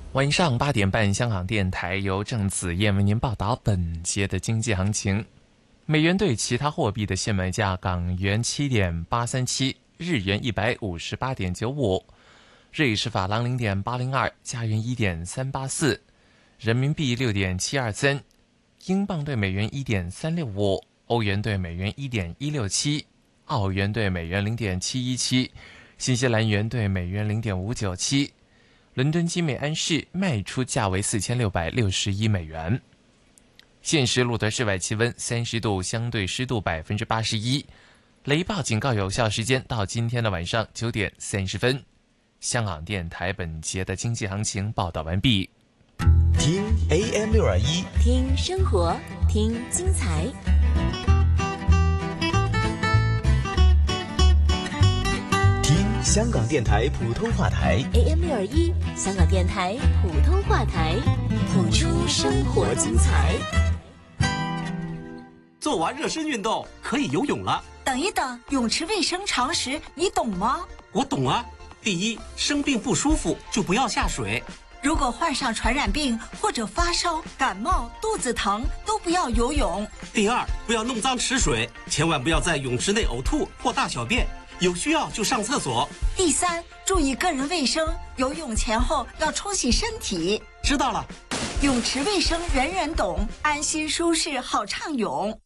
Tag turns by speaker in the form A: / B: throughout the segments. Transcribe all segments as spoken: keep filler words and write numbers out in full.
A: 晚上八点半，香港电台由郑子燕为您报道本节的经济行情。美元对其他货币的现买价：港元七点八三七，日元一百五十八点九五，瑞士法郎零点八零二，加元一点三八四，人民币六点七二三，英镑对美元一点三六五，欧元对美元一点一六七，澳元对美元零点七一七，新西兰元对美元零点五九七。伦敦金每安士卖出价为四千六百六十一美元。现时录得室外气温三十度，相对湿度百分之八十一。雷暴警告有效时间到今天的晚上九点三十分。香港电台本节的经济行情报道完毕。
B: 听 A M 六二一，
C: 听生活，听精彩。
B: 香港电台普通话台
C: A M 六二一，香港电台普通话台，谱出生活精彩。
D: 做完热身运动可以游泳了。
E: 等一等，泳池卫生常识你懂吗？
D: 我懂啊。第一，生病不舒服就不要下水。
E: 如果患上传染病或者发烧、感冒、肚子疼，都不要游泳。
D: 第二，不要弄脏池水，千万不要在泳池内呕吐或大小便。有需要就上厕所。
E: 第三，注意个人卫生，游泳前后要冲洗身体。
D: 知道了。
E: 泳池卫生人人懂，安心舒适好畅泳。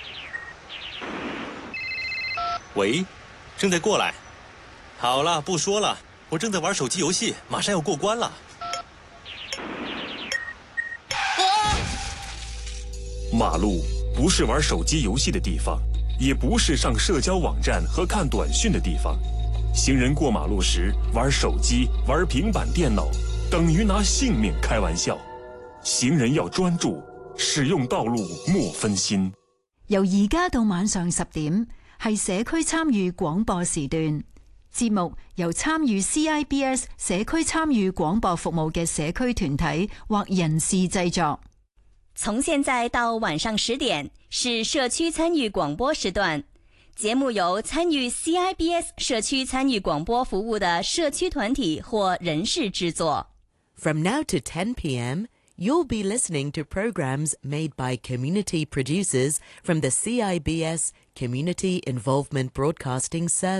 F: 喂，正在过来。好了，不说了，我正在玩手机游戏，马上要过关了。
G: 啊！马路不是玩手机游戏的地方，也不是上社交网站和看短讯的地方。行人过马路时玩手机、玩平板电脑，等于拿性命开玩笑。行人要專注，使用道路莫分心。
H: 由而家到晚上十點，係社區參與廣播時段。節目由參與 C I B S 社區參與廣播服務嘅社區團體或人士製作。
C: 從現在到晚上十點是社區參與廣播時段，節目由參與 C I B S 社區參與廣播服務的社區團體或人士製作。
I: From now to ten p.m., you'll be listening to programs made by community producers from the C I B S Community Involvement Broadcasting Service.